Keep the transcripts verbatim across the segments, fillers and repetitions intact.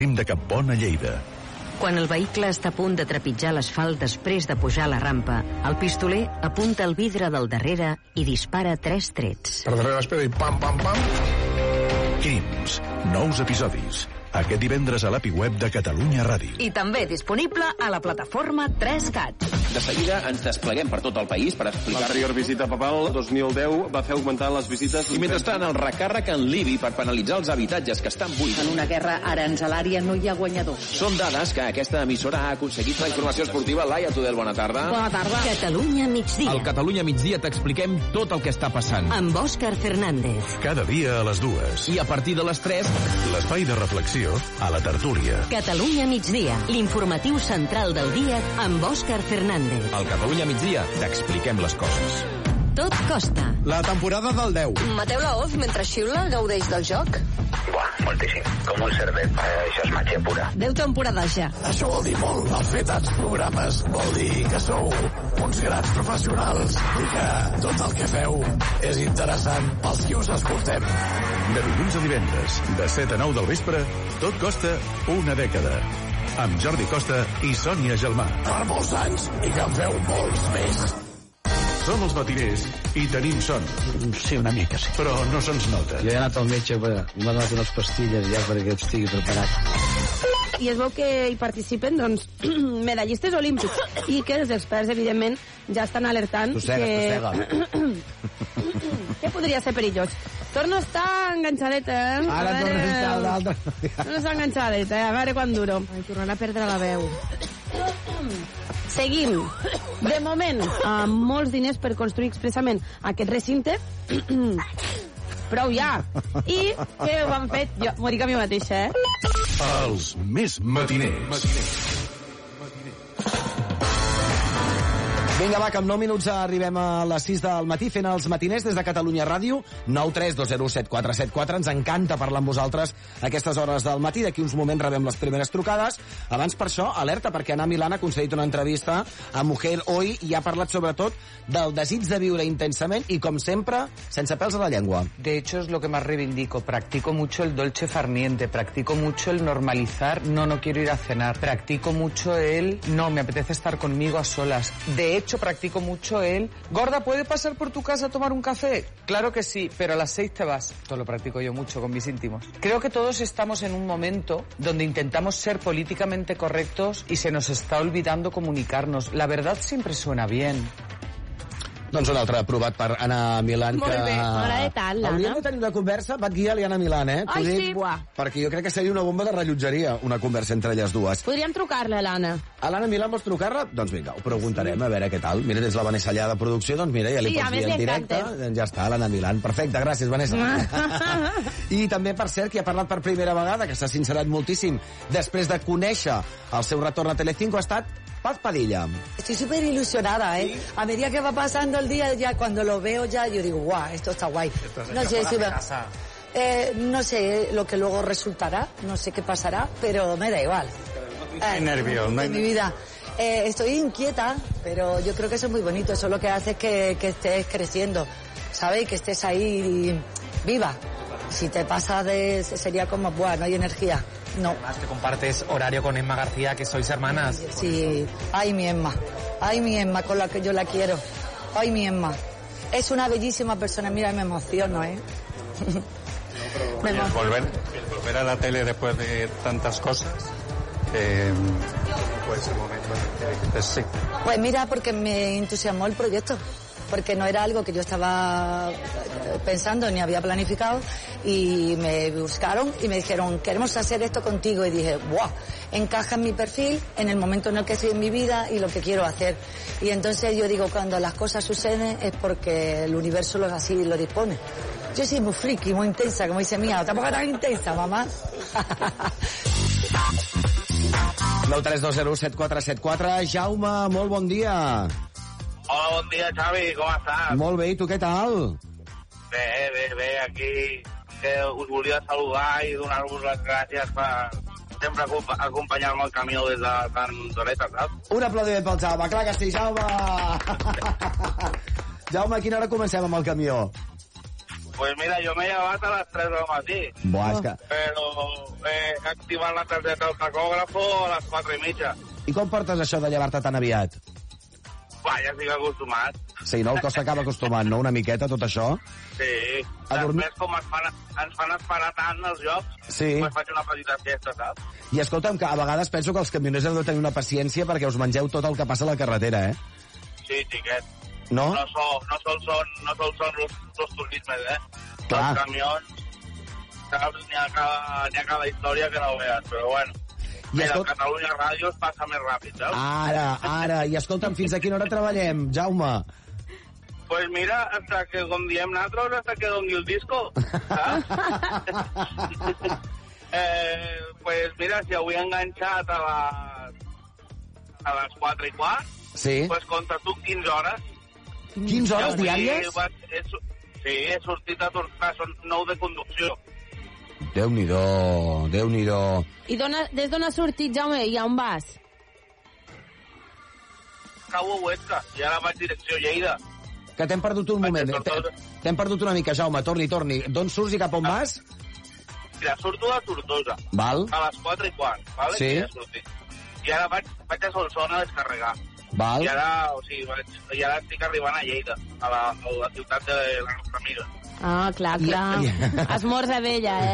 de Cappont a Lleida. Quan el vehicle està a punt de trepitjar l'asfalt després de pujar la rampa, el pistoler apunta el vidre del darrere i dispara tres trets. Per darrere l'espera i pam, pam, pam. Crims. Nous episodis. Aquest divendres a l'A P I Web de Catalunya Ràdio. I també disponible a la plataforma tres cat. De seguida ens despleguem per tot el país per explicar... L'anterior visita papal, dos mil deu, va fer augmentar les visites... I mentrestant, el recàrrec en l'I B I per penalitzar els habitatges que estan buits. En una guerra aranzelària no hi ha guanyadors. Són dades que aquesta emissora ha aconseguit. La informació esportiva, Laia Tudel, bona tarda. Bona tarda. Catalunya migdia. Al Catalunya migdia t'expliquem tot el que està passant. Amb Òscar Fernández. Cada dia a les dues. I a partir de les tres... L'espai de reflexió a la tertúlia. Catalunya migdia, l'informatiu central del dia amb Òscar Fernández. Al Catalunya migdia t'expliquem les coses. Tot costa. La temporada del deu. Mateu Laoz, mentre xiula, gaudeix del joc? Buah, moltíssim. Com un cervet. Eh, això és màgia pura. Deu temporades ja. Això vol dir molt. El fer tants programes vol dir que sou uns grans professionals i que tot el que feu és interessant pels qui us escoltem. De dilluns a divendres, de set a nou del vespre, tot costa una dècada. Amb Jordi Costa i Sònia Gelmà. Per molts anys i que en feu molts més. Som els matiners i tenim son. Sí, una mica, sí. Però no se'ns nota. Jo he anat al metge, m'ha donat unes pastilles ja perquè estigui preparat. I es veu que hi participen, doncs, medallistes olímpics i que els experts, evidentment, ja estan alertant tossega, que... tossega. que podria ser perillós. Torno a estar enganxadeta, eh? Ara torna a estar l'altre. Torno a estar enganxadeta, eh? A veure quan duro. Ai, tornarà a perdre la veu. Seguim. De moment, amb molts diners per construir expressament aquest recinte. Prou ja. I què ho han fet? Jo m'ho dic a mi mateixa, eh? Els més matiners. Vinga, va, que amb nou minuts arribem a les sis del matí fent els matiners des de Catalunya Ràdio. Nou tres dos zero set quatre set quatre. Ens encanta parlar amb vosaltres a aquestes hores del matí. D'aquí uns moments rebem les primeres trucades. Abans, per això, alerta, perquè Ana Milán ha concedit una entrevista a Mujer Hoy i ha parlat sobretot del desig de viure intensament i, com sempre, sense pèls a la llengua. De hecho, es lo que más reivindico. Practico mucho el dolce farniente, practico mucho el normalizar, no, no quiero ir a cenar. Practico mucho el, no, me apetece estar conmigo a solas. De hecho, practico mucho el, gorda, ¿puede pasar por tu casa a tomar un café? Claro que sí, pero a las seis te vas. Esto lo practico yo mucho con mis íntimos. Creo que todos estamos en un momento donde intentamos ser políticamente correctos y se nos está olvidando comunicarnos. La verdad siempre suena bien. Doncs un altre aprovat per Ana Milán. Molt que... bé, m'agrada tant, l'Anna. Hauríem de tenir una conversa, va guiar-li a Ana Milán, eh? Ai, dic, sí, buah. Perquè jo crec que seria una bomba de rellotgeria, una conversa entre elles dues. Podríem trucar-la, l'Anna. A l'Anna Milán vols trucar-la? Doncs vinga, ho preguntarem, a veure què tal. Mira, des la Vanessa allà de producció, doncs mira, ja li Sí, a pots més dir en li directe. encanta. Doncs ja està, l'Anna Milán. Perfecte, gràcies, Vanessa. I també, per cert, qui ha parlat per primera vegada, que s'ha sincerat moltíssim, després de conèixer el seu retorn a Telecinco, ha estat Paz Padilla. Estoy súper ilusionada, ¿eh? ¿Sí? A medida que va pasando el día, ya cuando lo veo ya, yo digo, guau, esto está guay. No sé si va... eh, no sé lo que luego resultará, no sé qué pasará, pero me da igual. No hay eh, nervios, no hay... En mi vida. Eh, estoy inquieta, pero yo creo que eso es muy bonito. Eso lo que hace es que, que estés creciendo, ¿sabes? Que estés ahí viva. Si te pasa de... sería como, buah, no hay energía. No. Además que compartes horario con Emma García, que sois hermanas. Sí, ay mi Emma, ay mi Emma, con la que yo la quiero. Ay mi Emma. Es una bellísima persona, mira, me emociono, ¿eh? No, me emociono. Volver, volver a la tele después de tantas cosas, eh, puede ser un momento en el que dices sí. Pues mira, porque me entusiasmó el proyecto. Porque no era algo que yo estaba pensando ni había planificado, y me buscaron y me dijeron, queremos hacer esto contigo, y dije, ¡buah! Encaja en mi perfil, en el momento en el que estoy en mi vida y lo que quiero hacer. Y entonces yo digo, cuando las cosas suceden es porque el universo lo, así lo dispone. Yo soy muy friki, muy intensa, como dice Mía, tampoco tan intensa, mamá. nou tres dos zero set quatre set quatre. Jaume, molt bon dia. Hola, bon dia, Xavi, com estàs? Molt bé, i tu què tal? Bé, bé, bé, aquí que us volia saludar i donar-vos les gràcies per sempre acompanyar-me al camió des de tan d'horeta, saps? Un aplaudiment pel Jaume, clar que sí, Jaume! Jaume, a quina hora comencem amb el camió? Pues mira, yo me he llevat a les tres del matí. Buah, és que... Però he activat la targeta del tacògrafo a les quatre i mitja. I com portes això de llevar-te tan aviat? Va, ja estic acostumat. Sí, no? El cos s'acaba acostumant, no? Una miqueta, tot això? Sí. A dormir... Després, com ens fan, ens fan esperar tant els jocs, sí. Pues faig una petita fiesta, saps? I escolta'm, que a vegades penso que els camioners heu de tenir una paciència perquè us mengeu tot el que passa a la carretera, eh? Sí, xiquet. No? No, so, no sol són, no sol són los, los turismes, eh? Clar. Els camions, saps? N'hi ha, cada, n'hi ha cada història que no veus, però bueno. I Mira, escol... Catalunya Ràdio es passa més ràpid, saps? Ara, ara. I escolta'm, fins a quina hora treballem, Jaume? Pues mira, hasta que, com diem nosaltres, hasta que doni el disco, saps? eh, pues mira, si avui he enganxat a les, a les quatre i quart, sí. Pues compta tu quinze hores. quinze hores diàries? Va, he, sí, he sortit a tornar, són nou de conducció. Déu-n'hi-do, Déu-n'hi-do. I dona, des d'on has sortit, Jaume, i on vas? Cau a Huesca, i ara vaig direcció Lleida. Que t'hem perdut un moment. T'hem perdut una mica, Jaume, torni, torni. D'on surts i cap on vas? Mira, surto de Tortosa. Val. A les quatre i quart, vale? Sí. Ja I ara vaig, vaig a Solsona a descarregar. Val. I ara, o sigui, vaig, i ara estic arribant a Lleida, a la, a la ciutat de la nostra amiga. Ah, clar, clar. Esmorza vella, eh?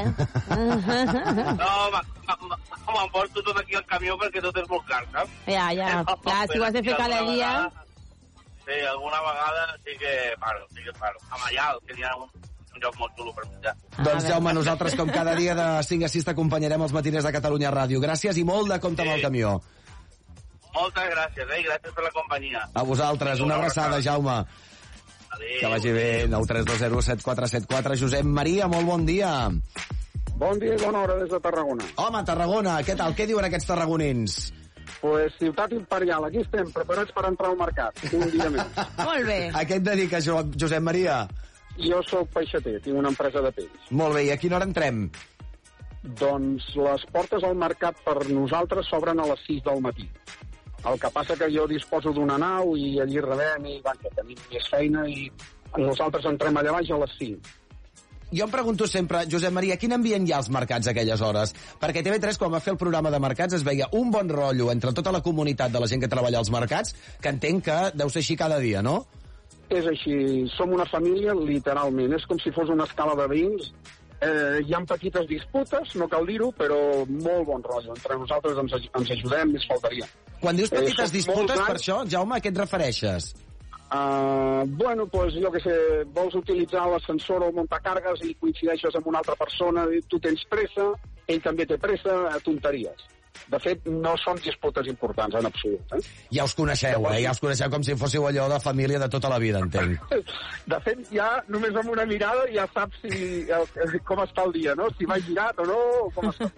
No, m'emporto tot aquí al camió perquè tot és molt car, saps? Ja, ja. Clar, si ho has de fer cada dia... Sí, alguna vegada sí que paro, sí que paro. A Mallal, que hi ha un, un lloc molt xulo per menjar. Doncs, Jaume, nosaltres, com cada dia de cinc a sis, t'acompanyarem als matiners de Catalunya Ràdio. Gràcies i molt de compte sí. amb el camió. Moltes gràcies, eh? Gràcies per la companyia. A vosaltres, una abraçada, Jaume. Adéu. Que vagi bé. nou tres dos zero set quatre set quatre. Josep Maria, molt bon dia. Bon dia i bona hora des de Tarragona. Home, Tarragona, què tal? Què diuen aquests tarragonins? Pues Ciutat Imperial, aquí estem, preparats per entrar al mercat. Un dia més. Molt bé. A què et dediques, Josep Maria? Jo sóc peixater, tinc una empresa de peix. Molt bé, i a quina hora entrem? Doncs les portes al mercat per nosaltres s'obren a les sis del matí. El que passa que jo disposo d'una nau i allí rebem i van, que tenim més feina i nosaltres entrem allà baix a les cinc. Jo em pregunto sempre, Josep Maria, quin ambient hi ha als mercats a aquelles hores? Perquè T V tres, quan va fer el programa de mercats, es veia un bon rotllo entre tota la comunitat de la gent que treballa als mercats, que entenc que deu ser així cada dia, no? És així, som una família, literalment. És com si fos una escala de veïns. Eh, hi ha petites disputes, no cal dir-ho, però molt bon rotllo. Entre nosaltres ens, ens ajudem, més faltaria. Quan dius petites eh, disputes, per anys... això, Jaume, a què et refereixes? Uh, bueno, pues, jo que sé, vols utilitzar l'ascensor o muntacargues i coincideixes amb una altra persona, i tu tens pressa, ell també té pressa, tonteries. De fet, no són disputes importants, en absolut. Eh? Ja us coneixeu, eh? Ja us coneixeu com si fóssiu allò de família de tota la vida, entenc. De fet, ja només amb una mirada ja saps si, com està el dia, no? Si va girat o no, o com està.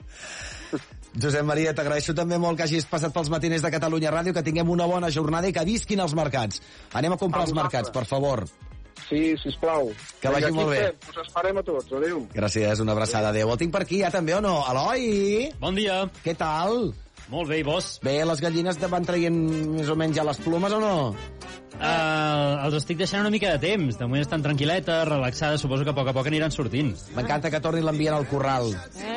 Josep Maria, t'agraeixo també molt que hagis passat pels matiners de Catalunya Ràdio, que tinguem una bona jornada i que visquin els mercats. Anem a comprar als mercats, per favor. Sí, sisplau. Que vagi molt bé. Us esperem a tots, adéu. Gràcies, una abraçada, adéu. El tinc per aquí, ja també o no? Eloi! Bon dia. Què tal? Molt bé, i vos? Bé, les gallines te van traient més o menys ja les plomes o no? Uh, els estic deixant una mica de temps. De moment estan tranquil·letes, relaxades, suposo que a poc a poc aniran sortint. M'encanta que tornin l'ambient al corral. Eh?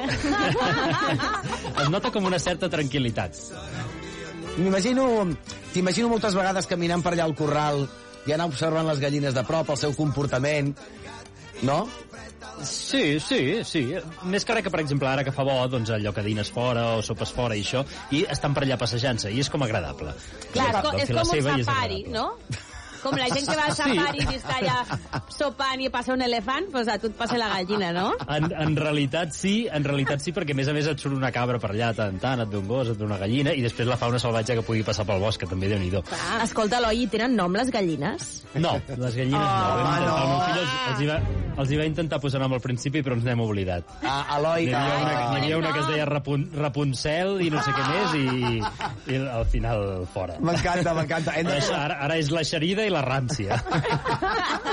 Es nota com una certa tranquil·litat. M'imagino... T'imagino moltes vegades caminant per allà al corral i anar observant les gallines de prop, el seu comportament, no? Sí, sí, sí. Més que res que, per exemple, ara que fa bo, doncs allò que dines fora o sopes fora i això, i estan per allà passejant-se, i és com agradable. Clar, és, com, és com un safari, no? Com la gent que va al safari sí. I està allà sopant i passa un elefant, doncs a tu et passa la gallina, no? En, en realitat sí, en realitat sí, perquè a més a més et surt una cabra per allà tant tant, et ve un gos, et ve una gallina, i després la fauna salvatge que pugui passar pel bosc, que també Déu-n'hi-do. Ah, escolta, Eloi, tenen nom les gallines? No, les gallines oh, no. Vam intentar, no. El meu fill els, els, hi va, els hi va intentar posar nom al principi, però ens n'hem oblidat. Ah, Eloi, N'hi havia, una, n'hi havia una que es deia Rapun, Rapunzel i no sé què més, i, i al final fora. M'encanta, m'encanta. Ara, ara és la xerida i la rància.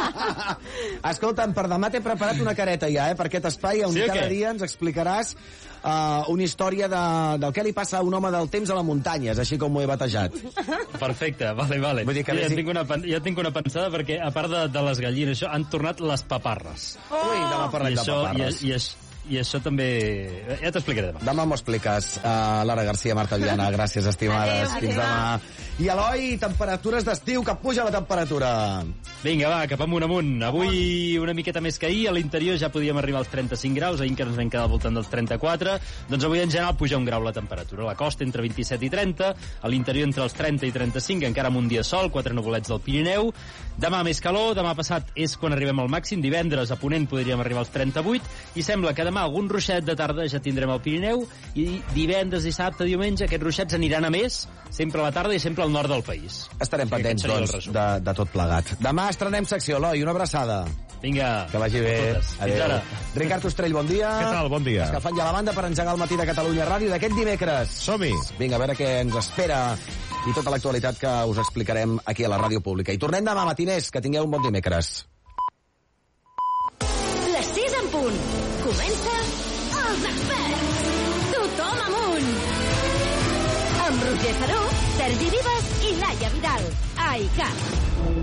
Escolta'm, per demà t'he preparat una careta ja, eh, per aquest espai, on Sí o cada què? dia ens explicaràs uh, una història de, del que li passa a un home del temps a la muntanya, és així com ho he batejat. Perfecte, vale, vale. Vull dir que ja, vegi- tinc una, pen- ja tinc una pensada perquè, a part de, de les gallines, això, han tornat les paparres. Ui, demà parlem I de això, paparres. I, i, això, I això també... Ja t'explicaré demà. Demà m'ho expliques. Uh, Lara Garcia, Marta Viana, gràcies, estimades. Adéu, Fins adéu. demà. I Eloi, temperatures d'estiu, que puja la temperatura. Vinga, va, cap amunt, amunt. Avui una miqueta més que ahir, a l'interior ja podíem arribar als trenta-cinc graus, ahir encara ens vam quedar al voltant dels trenta-quatre, doncs avui en general puja un grau la temperatura. A la costa entre vint-i-set i trenta, a l'interior entre els trenta i trenta-cinc, encara amb un dia sol, quatre nuvolets del Pirineu. Demà més calor, demà passat és quan arribem al màxim, divendres a Ponent podríem arribar als trenta-vuit, i sembla que demà algun ruixet de tarda ja tindrem al Pirineu, i divendres, dissabte, diumenge, aquests ruixets aniran a més, sempre a la tarda i sempre al nord del país. Estarem Sí, pendents, aquest seria el doncs, resum. de, de tot plegat. Demà estrenem secció, Eloi, una abraçada. Vinga, Que vagi bé. totes. Fins ara. Ricard Ostrell, bon dia. Què tal? Bon dia. Escalfant ja la banda per engegar el matí de Catalunya Ràdio d'aquest dimecres. Som-hi. Vinga, a veure què ens espera i tota l'actualitat que us explicarem aquí a la ràdio pública. I tornem demà, matiners, que tingueu un bon dimecres. Les sis en punt. Comença Els Experts. Tothom amunt. Amb Roger Saró, Sergi Vives i Laia Vidal. A I C A T.